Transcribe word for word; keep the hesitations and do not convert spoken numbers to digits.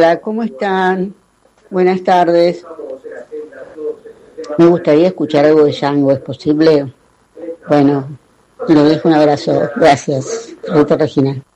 Hola, ¿cómo están? Buenas tardes. Me gustaría escuchar algo de Django, ¿es posible? Bueno, le dejo un abrazo. Gracias. Rita Regina.